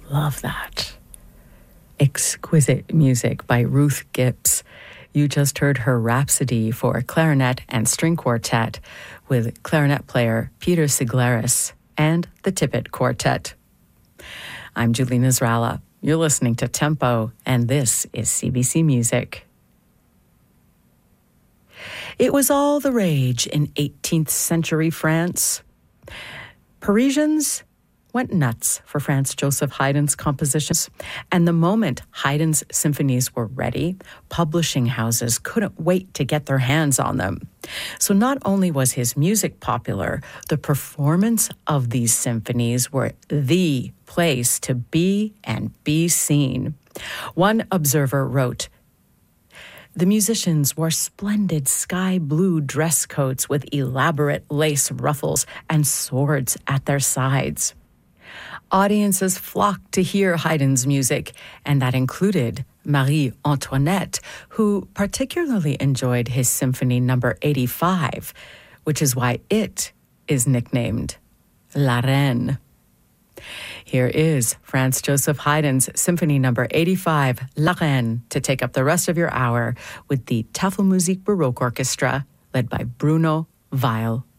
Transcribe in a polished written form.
Love that. Exquisite music by Ruth Gibbs. You just heard her Rhapsody for clarinet and string quartet with clarinet player Peter Siglaris and the Tippett Quartet. I'm Julie Nasrallah. You're listening to Tempo, and this is CBC Music. It was all the rage in 18th century France. Parisians went nuts for Franz Joseph Haydn's compositions, and the moment Haydn's symphonies were ready, publishing houses couldn't wait to get their hands on them. So not only was his music popular, the performance of these symphonies were the place to be and be seen. One observer wrote, "The musicians wore splendid sky blue dress coats with elaborate lace ruffles and swords at their sides." Audiences flocked to hear Haydn's music, and that included Marie Antoinette, who particularly enjoyed his Symphony No. 85, which is why it is nicknamed La Reine. Here is Franz Joseph Haydn's Symphony No. 85, La Reine, to take up the rest of your hour with the Tafelmusik Baroque Orchestra, led by Bruno Weil.